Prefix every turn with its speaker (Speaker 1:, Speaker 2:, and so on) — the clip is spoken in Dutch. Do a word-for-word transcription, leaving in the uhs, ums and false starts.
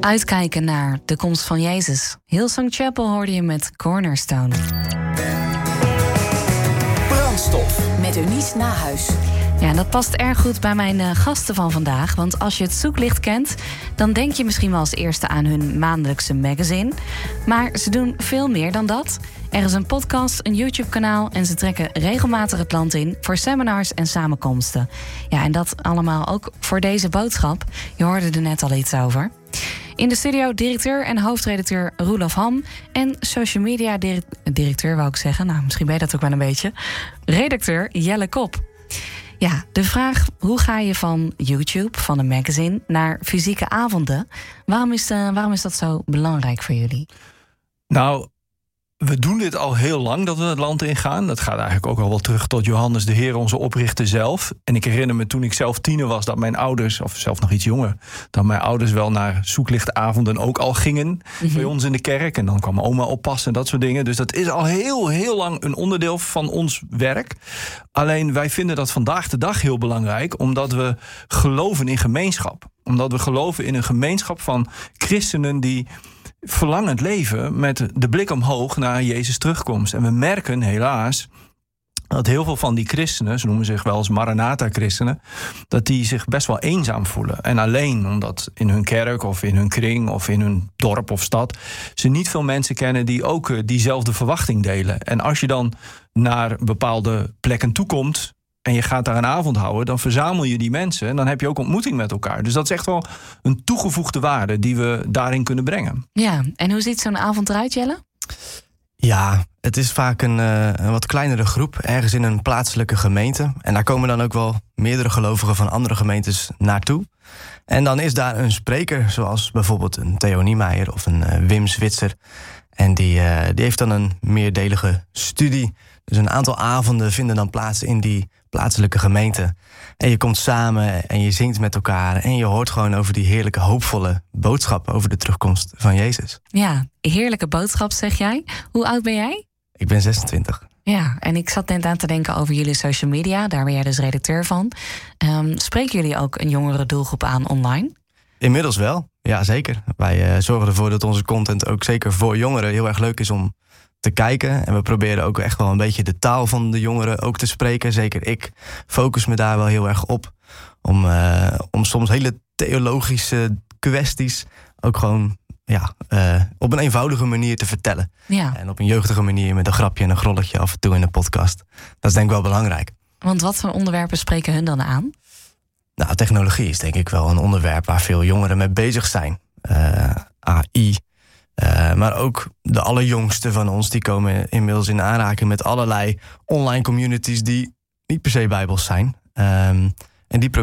Speaker 1: Uitkijken naar de komst van Jezus. Hillsong Chapel hoorde je met Cornerstone.
Speaker 2: Brandstof.
Speaker 3: Met Eunice Nahuis.
Speaker 1: Ja, dat past erg goed bij mijn uh, gasten van vandaag. Want als je het Zoeklicht kent, dan denk je misschien wel als eerste aan hun maandelijkse magazine. Maar ze doen veel meer dan dat. Er is een podcast, een YouTube-kanaal en ze trekken regelmatig het land in voor seminars en samenkomsten. Ja, en dat allemaal ook voor deze boodschap. Je hoorde er net al iets over. In de studio directeur en hoofdredacteur Roelof Ham en social media direct- directeur, wou ik zeggen. Nou, misschien ben je dat ook wel een beetje. Redacteur Jelle Kop. Ja, de vraag, hoe ga je van YouTube, van een magazine, naar fysieke avonden? Waarom is, de, waarom is dat zo belangrijk voor jullie?
Speaker 4: Nou, we doen dit al heel lang dat we het land ingaan. Dat gaat eigenlijk ook al wel terug tot Johannes de Heer, onze oprichter zelf. En ik herinner me toen ik zelf tiener was dat mijn ouders, of zelf nog iets jonger, dat mijn ouders wel naar zoeklichtavonden ook al gingen. Mm-hmm. Bij ons in de kerk. En dan kwam oma oppassen en dat soort dingen. Dus dat is al heel, heel lang een onderdeel van ons werk. Alleen wij vinden dat vandaag de dag heel belangrijk, omdat we geloven in gemeenschap. Omdat we geloven in een gemeenschap van christenen die verlangend leven met de blik omhoog naar Jezus' terugkomst. En we merken helaas dat heel veel van die christenen, ze noemen zich wel als Maranatha-christenen, dat die zich best wel eenzaam voelen. En alleen omdat in hun kerk of in hun kring of in hun dorp of stad ze niet veel mensen kennen die ook diezelfde verwachting delen. En als je dan naar bepaalde plekken toekomt en je gaat daar een avond houden, dan verzamel je die mensen en dan heb je ook ontmoeting met elkaar. Dus dat is echt wel een toegevoegde waarde die we daarin kunnen brengen.
Speaker 1: Ja, en hoe ziet zo'n avond eruit, Jelle?
Speaker 5: Ja, het is vaak een, uh, een wat kleinere groep, ergens in een plaatselijke gemeente. En daar komen dan ook wel meerdere gelovigen van andere gemeentes naartoe. En dan is daar een spreker, zoals bijvoorbeeld een Theo Niemeyer of een uh, Wim Zwitser. En die, uh, die heeft dan een meerdelige studie. Dus een aantal avonden vinden dan plaats in die plaatselijke gemeente. En je komt samen en je zingt met elkaar. En je hoort gewoon over die heerlijke, hoopvolle boodschap over de terugkomst van Jezus.
Speaker 1: Ja, heerlijke boodschap, zeg jij. Hoe oud ben jij?
Speaker 5: Ik ben zesentwintig.
Speaker 1: Ja, en ik zat net aan te denken over jullie social media. Daar ben jij dus redacteur van. Um, spreken jullie ook een jongere doelgroep aan online?
Speaker 5: Inmiddels wel, ja zeker. Wij uh, zorgen ervoor dat onze content ook zeker voor jongeren heel erg leuk is om te kijken. En we proberen ook echt wel een beetje de taal van de jongeren ook te spreken. Zeker ik focus me daar wel heel erg op. Om, uh, om soms hele theologische kwesties ook gewoon ja, uh, op een eenvoudige manier te vertellen.
Speaker 1: Ja.
Speaker 5: En op een jeugdige manier met een grapje en een grolletje af en toe in een podcast. Dat is denk ik wel belangrijk.
Speaker 1: Want wat voor onderwerpen spreken hun dan aan?
Speaker 5: Nou, technologie is denk ik wel een onderwerp waar veel jongeren mee bezig zijn. Uh, A I. Uh, maar ook de allerjongsten van ons, die komen inmiddels in aanraking met allerlei online communities die niet per se bijbels zijn. Um, en die